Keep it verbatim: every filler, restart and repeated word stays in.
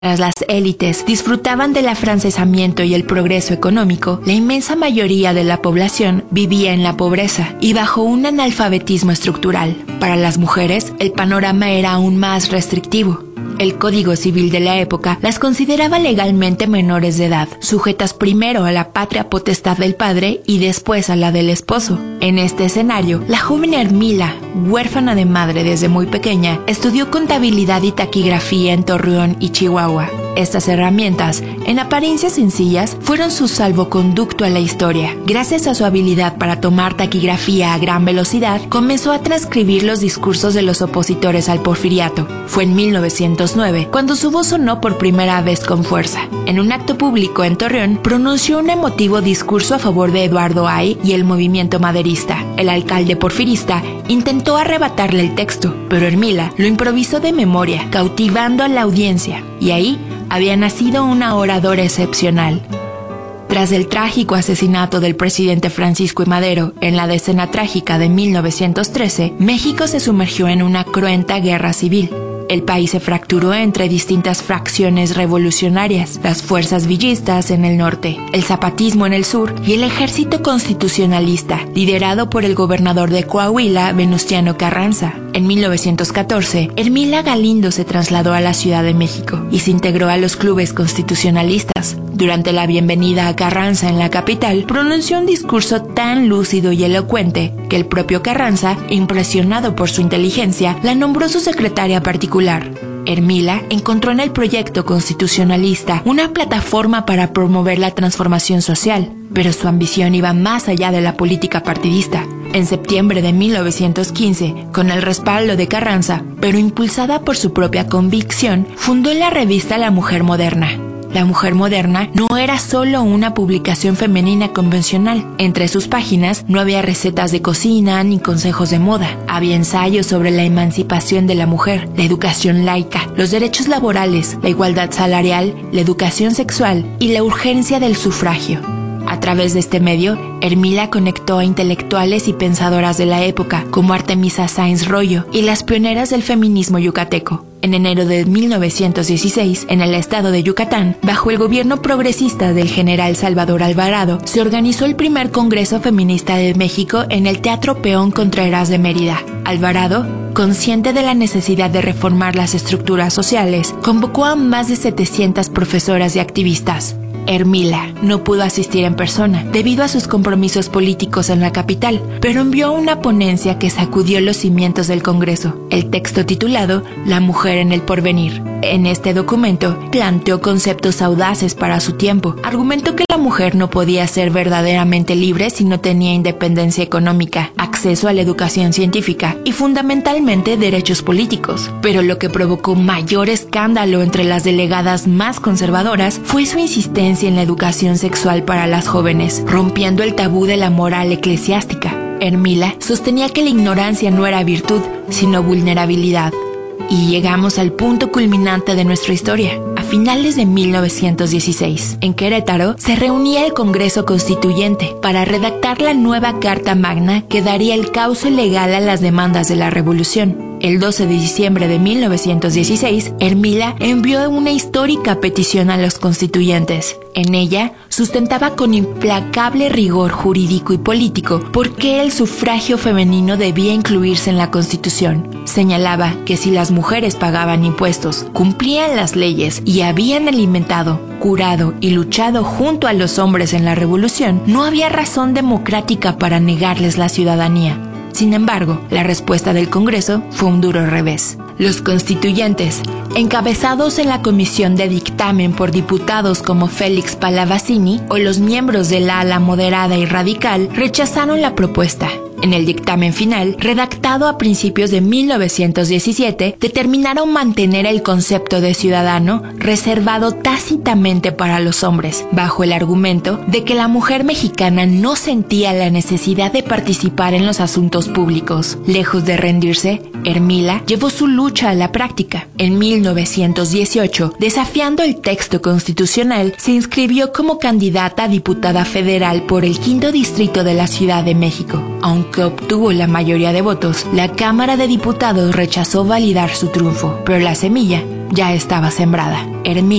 Mientras las élites disfrutaban del afrancesamiento y el progreso económico, la inmensa mayoría de la población vivía en la pobreza y bajo un analfabetismo estructural. Para las mujeres, el panorama era aún más restrictivo. El Código Civil de la época las consideraba legalmente menores de edad, sujetas primero a la patria potestad del padre y después a la del esposo. En este escenario, la joven Ermila, huérfana de madre desde muy pequeña, estudió contabilidad y taquigrafía en Torreón y Chihuahua. Estas herramientas, en apariencia sencillas, fueron su salvoconducto a la historia. Gracias a su habilidad para tomar taquigrafía a gran velocidad, comenzó a transcribir los discursos de los opositores al porfiriato. Fue en mil novecientos nueve cuando su voz sonó por primera vez con fuerza. En un acto público en Torreón, pronunció un emotivo discurso a favor de Eduardo Ay y el movimiento maderista. El alcalde porfirista intentó arrebatarle el texto, pero Ermila lo improvisó de memoria, cautivando a la audiencia, y ahí había nacido una oradora excepcional. Tras el trágico asesinato del presidente Francisco I. Madero en la Decena Trágica de mil novecientos trece, México se sumergió en una cruenta guerra civil. El país se fracturó entre distintas fracciones revolucionarias, las fuerzas villistas en el norte, el zapatismo en el sur y el ejército constitucionalista, liderado por el gobernador de Coahuila, Venustiano Carranza. En mil novecientos catorce, Ermila Galindo se trasladó a la Ciudad de México y se integró a los clubes constitucionalistas. Durante la bienvenida a Carranza en la capital, pronunció un discurso tan lúcido y elocuente que el propio Carranza, impresionado por su inteligencia, la nombró su secretaria particular. Ermila encontró en el proyecto constitucionalista una plataforma para promover la transformación social, pero su ambición iba más allá de la política partidista. En septiembre de mil novecientos quince, con el respaldo de Carranza, pero impulsada por su propia convicción, fundó la revista La Mujer Moderna. La Mujer Moderna no era solo una publicación femenina convencional. Entre sus páginas no había recetas de cocina ni consejos de moda. Había ensayos sobre la emancipación de la mujer, la educación laica, los derechos laborales, la igualdad salarial, la educación sexual y la urgencia del sufragio. A través de este medio, Ermila conectó a intelectuales y pensadoras de la época, como Artemisa Sáenz Royo y las pioneras del feminismo yucateco. En enero de mil novecientos dieciséis, en el estado de Yucatán, bajo el gobierno progresista del general Salvador Alvarado, se organizó el primer Congreso Feminista de México en el Teatro Peón Contreras de Mérida. Alvarado, consciente de la necesidad de reformar las estructuras sociales, convocó a más de setecientas profesoras y activistas. Ermila no pudo asistir en persona debido a sus compromisos políticos en la capital, pero envió una ponencia que sacudió los cimientos del Congreso, el texto titulado La Mujer en el Porvenir. En este documento planteó conceptos audaces para su tiempo. Argumentó que la mujer no podía ser verdaderamente libre si no tenía independencia económica, acceso a la educación científica y fundamentalmente derechos políticos. Pero lo que provocó mayor escándalo entre las delegadas más conservadoras fue su insistencia en la educación sexual para las jóvenes, rompiendo el tabú de la moral eclesiástica. Ermila sostenía que la ignorancia no era virtud, sino vulnerabilidad. Y llegamos al punto culminante de nuestra historia. A finales de mil novecientos dieciséis, en Querétaro, se reunía el Congreso Constituyente para redactar la nueva Carta Magna que daría el cauce legal a las demandas de la Revolución. El doce de diciembre de mil novecientos dieciséis, Ermila envió una histórica petición a los constituyentes. En ella, sustentaba con implacable rigor jurídico y político por qué el sufragio femenino debía incluirse en la Constitución. Señalaba que si las mujeres pagaban impuestos, cumplían las leyes y habían alimentado, curado y luchado junto a los hombres en la Revolución, no había razón democrática para negarles la ciudadanía. Sin embargo, la respuesta del Congreso fue un duro revés. Los constituyentes, encabezados en la comisión de dictamen por diputados como Félix Palavacini o los miembros del ala moderada y radical, rechazaron la propuesta. En el dictamen final, redactado a principios de mil novecientos diecisiete, determinaron mantener el concepto de ciudadano reservado tácitamente para los hombres, bajo el argumento de que la mujer mexicana no sentía la necesidad de participar en los asuntos públicos. Lejos de rendirse, Ermila llevó su lucha a la práctica. En mil novecientos dieciocho, desafiando el texto constitucional, se inscribió como candidata a diputada federal por el quinto distrito de la Ciudad de México. Aunque obtuvo la mayoría de votos, la Cámara de Diputados rechazó validar su triunfo, pero la semilla ya estaba sembrada. Ermita